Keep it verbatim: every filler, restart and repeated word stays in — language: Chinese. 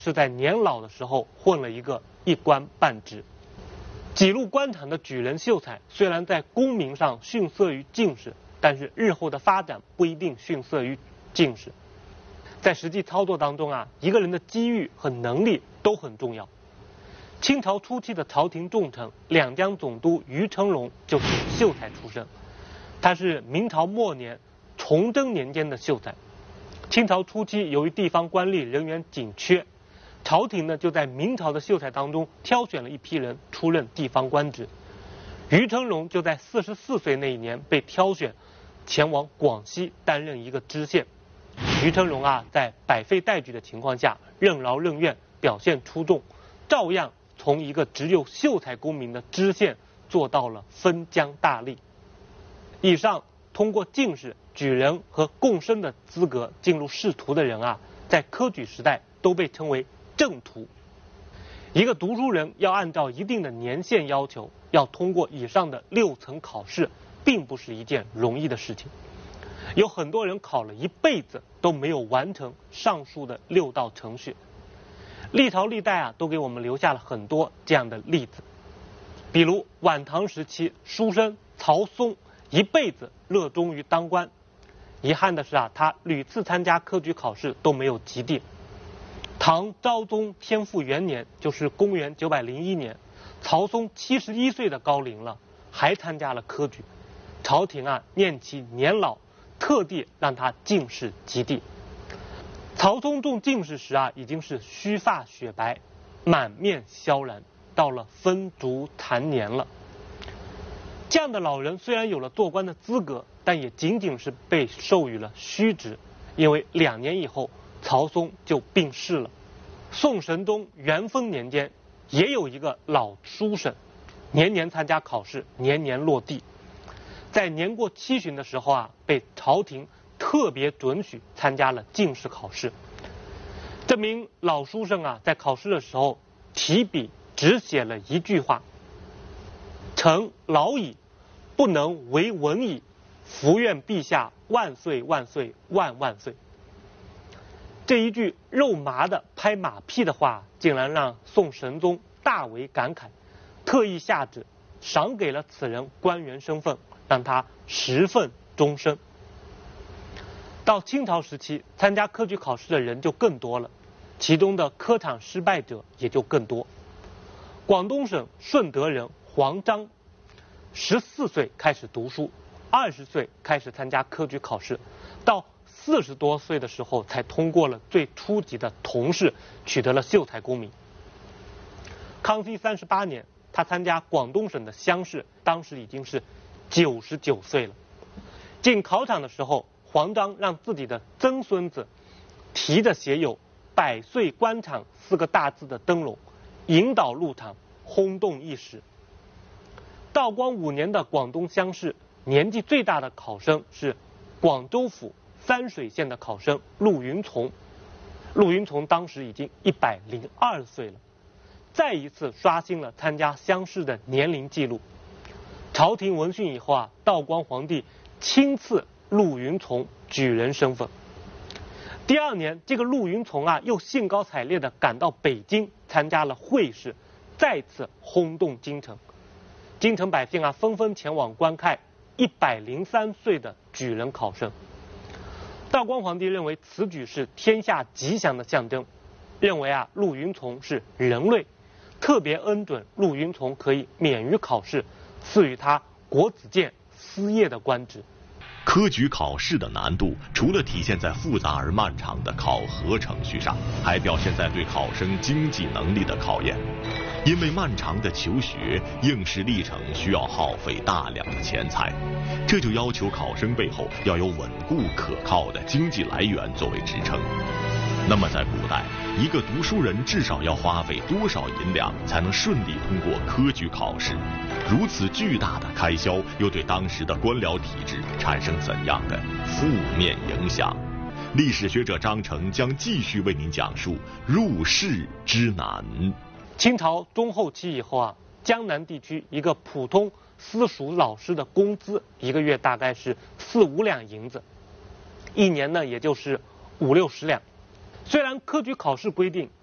是在年老的时候混了一个一官半职。几路官场的举人秀才，虽然在功名上逊色于进士，但是日后的发展不一定逊色于进士。在实际操作当中啊，一个人的机遇和能力都很重要。清朝初期的朝廷重臣两江总督于成龙就是秀才出身，他是明朝末年崇祯年间的秀才。清朝初期，由于地方官吏人员紧缺，朝廷呢就在明朝的秀才当中挑选了一批人出任地方官职。于成龙就在四十四岁那一年被挑选前往广西担任一个知县。于成龙啊，在百废待举的情况下，任劳任怨，表现出众，照样从一个只有秀才功名的知县做到了封疆大吏。以上通过进士、举人和贡生的资格进入仕途的人啊，在科举时代都被称为正途。一个读书人要按照一定的年限要求，要通过以上的六层考试，并不是一件容易的事情。有很多人考了一辈子都没有完成上述的六道程序。历朝历代啊，都给我们留下了很多这样的例子。比如晚唐时期，书生曹嵩一辈子热衷于当官，遗憾的是啊，他屡次参加科举考试都没有及第。唐昭宗天复元年，就是公元九百零一年，曹嵩七十一岁的高龄了，还参加了科举。朝廷啊念其年老，特地让他进士及第。曹嵩中进士时啊，已经是须发雪白，满面萧然，到了风烛残年了。这样的老人虽然有了做官的资格，但也仅仅是被授予了虚职，因为两年以后曹嵩就病逝了。宋神宗元丰年间，也有一个老书生，年年参加考试，年年落第。在年过七旬的时候啊，被朝廷特别准许参加了进士考试。这名老书生啊，在考试的时候提笔只写了一句话：臣老矣，不能为文矣，伏愿陛下万岁万岁万万岁。这一句肉麻的拍马屁的话，竟然让宋神宗大为感慨，特意下旨赏给了此人官员身份，让他十分终身。到清朝时期，参加科举考试的人就更多了，其中的科场失败者也就更多。广东省顺德人黄章，十四岁开始读书，二十岁开始参加科举考试，到四十多岁的时候才通过了最初级的童试，取得了秀才功名。康熙三十八年，他参加广东省的乡试，当时已经是九十九岁了。进考场的时候，黄章让自己的曾孙子提着写有百岁官场四个大字的灯笼，引导入场，轰动一时。道光五年的广东乡试，年纪最大的考生是广州府三水县的考生陆云从。陆云从当时已经一百零二岁了，再一次刷新了参加乡试的年龄记录。朝廷闻讯以后啊，道光皇帝亲赐陆云从举人身份。第二年，这个陆云从啊，又兴高采烈地赶到北京参加了会试，再次轰动京城。京城百姓啊，纷纷前往观看一百零三岁的举人考生。道光皇帝认为此举是天下吉祥的象征，认为啊陆云从是人类，特别恩准陆云从可以免于考试，赐予他国子监司业的官职。 科举考试的难度，除了体现在复杂而漫长的考核程序上，还表现在对考生经济能力的考验。因为漫长的求学应试历程需要耗费大量的钱财，这就要求考生背后要有稳固可靠的经济来源作为支撑。那么在古代，一个读书人至少要花费多少银两才能顺利通过科举考试？如此巨大的开销又对当时的官僚体制产生怎样的负面影响？历史学者张成将继续为您讲述入仕之难。 清朝中后期以后啊，江南地区一个普通私塾老师的工资一个月大概是四五两银子，一年呢也就是五六十两。虽然科举考试规定